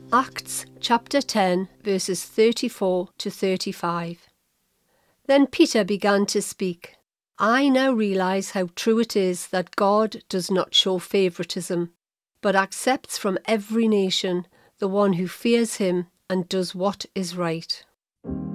Acts chapter 10 verses 34 to 35. Then Peter began to speak. I now realize how true it is that God does not show favoritism, but accepts from every nation the one who fears him and does what is right.